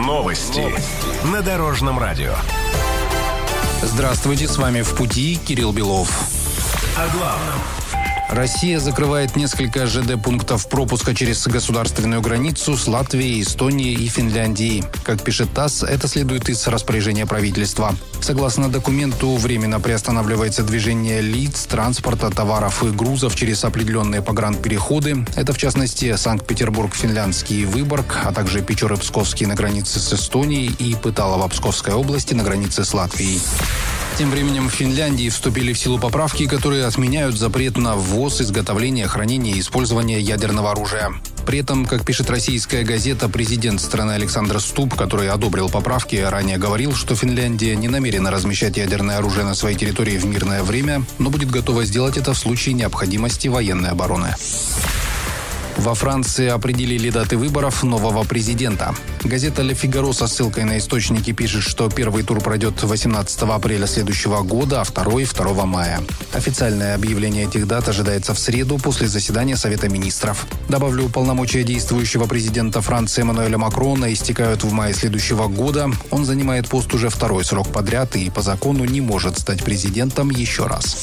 Новости на Дорожном радио. Здравствуйте, с вами «В пути» Кирилл Белов. О главном. Россия закрывает несколько ЖД-пунктов пропуска через государственную границу с Латвией, Эстонией и Финляндией. Как пишет ТАСС, это следует из распоряжения правительства. Согласно документу, временно приостанавливается движение лиц, транспорта, товаров и грузов через определенные погранпереходы. Это, в частности, Санкт-Петербург-Финляндский Выборг, а также Печоры-Псковский на границе с Эстонией и Пыталово Псковской области на границе с Латвией. Тем временем в Финляндии вступили в силу поправки, которые отменяют запрет на ввоз, изготовление, хранение и использование ядерного оружия. При этом, как пишет российская газета, президент страны Александр Ступп, который одобрил поправки, ранее говорил, что Финляндия не намерена размещать ядерное оружие на своей территории в мирное время, но будет готова сделать это в случае необходимости военной обороны. Во Франции определили даты выборов нового президента. Газета «Ле Фигаро» со ссылкой на источники пишет, что первый тур пройдет 18 апреля следующего года, а второй – 2 мая. Официальное объявление этих дат ожидается в среду после заседания Совета министров. Добавлю, полномочия действующего президента Франции Эммануэля Макрона истекают в мае следующего года. Он занимает пост уже второй срок подряд и по закону не может стать президентом еще раз.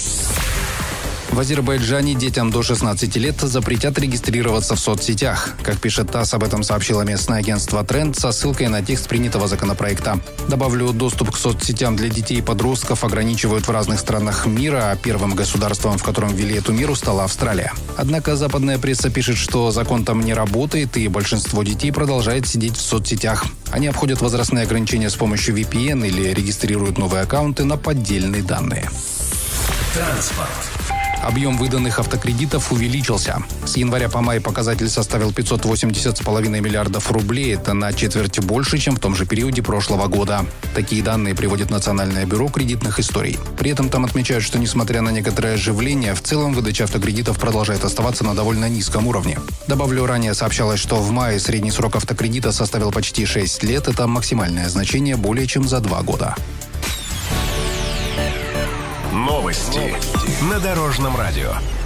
В Азербайджане детям до 16 лет запретят регистрироваться в соцсетях. Как пишет ТАСС, об этом сообщило местное агентство «Тренд» со ссылкой на текст принятого законопроекта. Добавлю, доступ к соцсетям для детей и подростков ограничивают в разных странах мира, а первым государством, в котором ввели эту меру, стала Австралия. Однако западная пресса пишет, что закон там не работает, и большинство детей продолжает сидеть в соцсетях. Они обходят возрастные ограничения с помощью VPN или регистрируют новые аккаунты на поддельные данные. Транспорт. Объем выданных автокредитов увеличился. С января по май показатель составил 580,5 миллиардов рублей. Это на четверть больше, чем в том же периоде прошлого года. Такие данные приводит Национальное бюро кредитных историй. При этом там отмечают, что несмотря на некоторое оживление, в целом выдача автокредитов продолжает оставаться на довольно низком уровне. Добавлю, ранее сообщалось, что в мае средний срок автокредита составил почти 6 лет. Это максимальное значение более чем за 2 года. Новости на Дорожном радио.